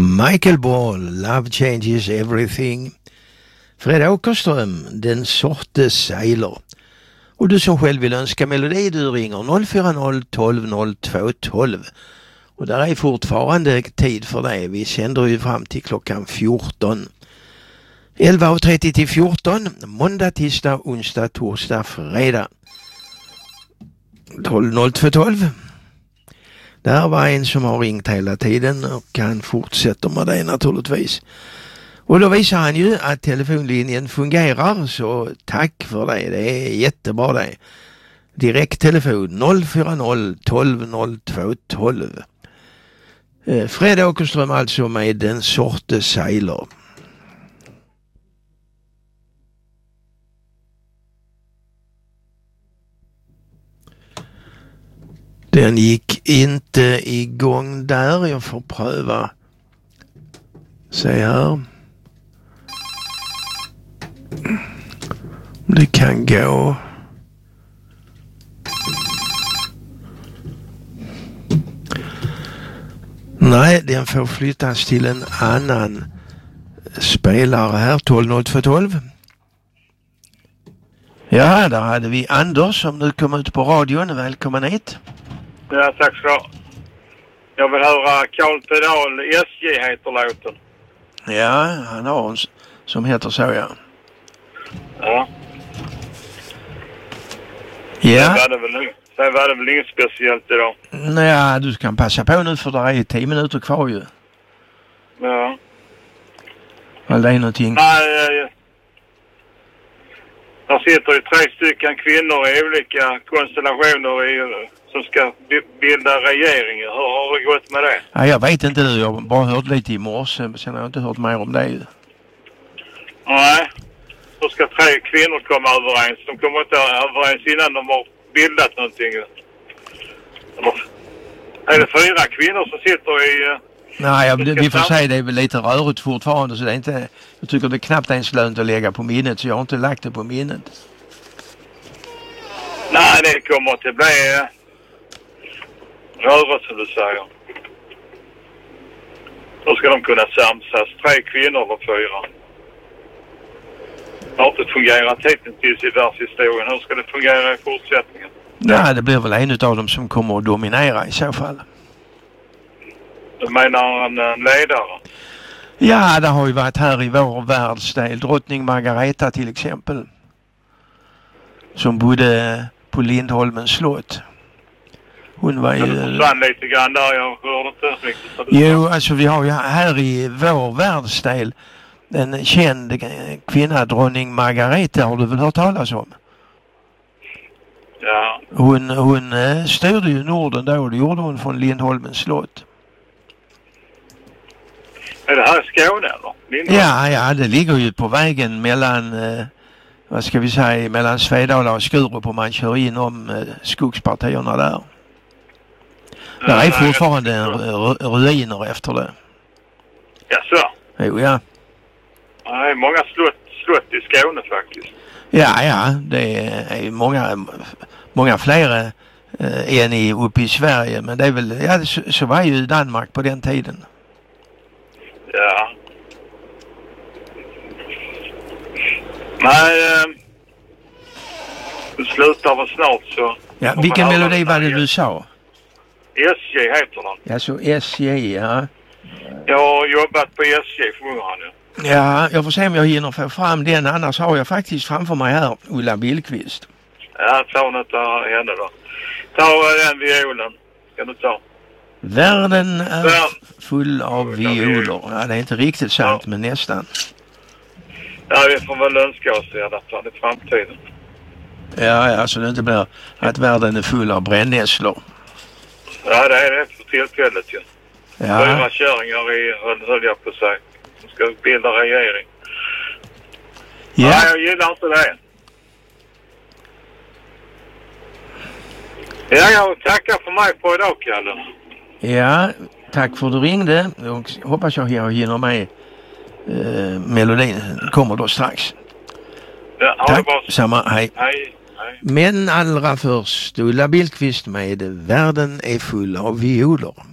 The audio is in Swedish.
Michael Ball, Love Changes Everything. Fred Åkerström, Den sorte seiler. Och du som själv vill önska melodi, du ringer 040 12 02 12. Och där är fortfarande tid för det. Vi sänder ju fram till klockan 14. 11.30 till 14. Måndag, tisdag, onsdag, torsdag, fredag. 12 02 12. Där var en som har ringt hela tiden och han fortsätter med det naturligtvis. Och då visar han ju att telefonlinjen fungerar, så tack för det. Det är jättebra det. Direkttelefon 040 12 02 12. Fred Åkerström alltså med Den sorte seiler. Den gick inte igång där. Jag får pröva. Se här. Det kan gå. Nej, den får flyttas till en annan spelare här. 12 02 12. Ja, där hade vi Anders som nu kom ut på radion. Välkommen hit. Ja, tack ska du ha. Jag vill höra Carl Pedal, SJ heter låten. Ja, han har en som heter så, ja. Ja. Ja. Sen var det väl inget speciellt idag. Ja, du kan passa på nu för det är 10 minuter kvar ju. Ja. Eller det är någonting. Nej, där sitter ju 3 stycken kvinnor i olika konstellationer som ska bilda regering. Hur har det gått med det? Ja, jag vet inte, jag har bara hört lite i morse, sen har jag inte hört mer om det. Nej, då ska 3 kvinnor komma överens. De kommer inte överens innan de har bildat någonting. Är det 4 kvinnor som sitter i... Nej, vi får säga det är väl lite rörigt fortfarande, så det är inte... Jag tycker det är knappt ens lönt att lägga på minnet, så jag har inte lagt det på minnet. Nej, det kommer att bli rörigt som du säger. Då ska de kunna samsas. 3 kvinnor eller 4. Det har inte fungerat hittills i världshistorien. Hur ska det fungera i fortsättningen? Ja, det blir väl en av dem som kommer att dominera i så fall. Du menar en ledare? Ja, det har ju varit här i vår världsdel. Drottning Margareta till exempel. Som bodde på Lindholmens slott. Hon var ju... Det försvann lite grann där, jag hörde inte riktigt. Jo, alltså vi har ju här i vår världsdel en känd kvinna, drottning Margareta, har du väl hört talas om? Ja. Hon styrde ju Norden då, det gjorde hon från Lindholmens slott. Är det här i Skåne eller? Ja, det ligger ju på vägen mellan, vad ska vi säga, mellan Svedala och Skurup, och man kör in om skogspartierna där. Det är fortfarande ruiner efter det. Jaså? Jo, ja. Det är många slott i Skåne faktiskt. Ja, det är många fler än uppe i Sverige, men det är väl, ja, så var ju Danmark på den tiden. Ja. Nej, det slutar väl snart så. Ja, vilken melodi var det du sa? SJ heter den. Ja, så SJ, ja. Jag har jobbat på SJ för många år nu. Ja, jag får se om jag hinner få fram den, annars har jag faktiskt framför mig här Ulla Billqvist. Ja, ta något av henne då. Ta den violen, ska du ta. Världen är full av violer. Ja, det är inte riktigt sant, men nästan. Ja, vi får väl önska oss i alla fall i framtiden. Ja, så det inte blir att världen är full av brännässlor. Ja, det är det för tillfället ju. Ja. 4 kärringar höll jag på att säga. De ska bilda regering. Ja. Nej, jag gillar inte det. Ja, jag tackar för mig på idag, Kalle. Ja, tack för att du ringde. Jag hoppas jag hinner med melodin. Kommer då strax. Ja, tack, samma, hej. Hej. Men allra först, Ulla Billqvist med Världen är full av violer.